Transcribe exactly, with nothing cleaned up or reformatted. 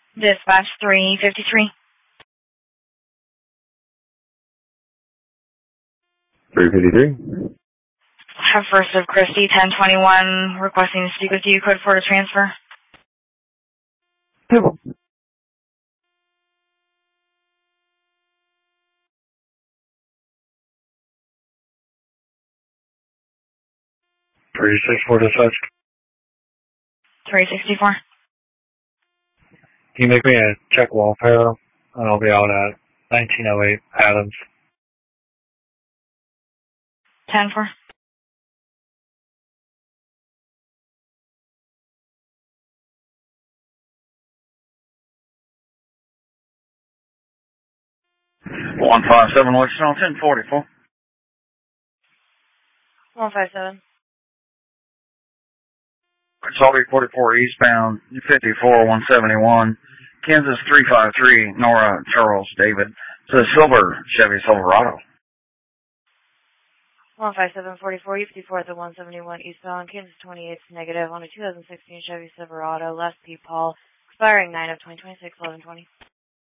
Dispatch three fifty-three. three fifty-three. Have first of Christie, ten twenty-one, requesting to speak with you. Code four to transfer. three sixty-four dispatch. three sixty-four. Can you make me a check welfare? I'll be out at nineteen oh eight Adams. ten four. one five seven Western on ten forty-four. one five seven. Salty forty-four eastbound, fifty-four one seventy-one. Kansas three five three, Nora Charles David. It's a silver Chevy Silverado. one five seven forty-four, U fifty-four at the one seventy-one eastbound, Kansas twenty-eight negative on a two thousand sixteen Chevy Silverado, Les P. Paul, expiring nine of twenty twenty-six, eleven twenty.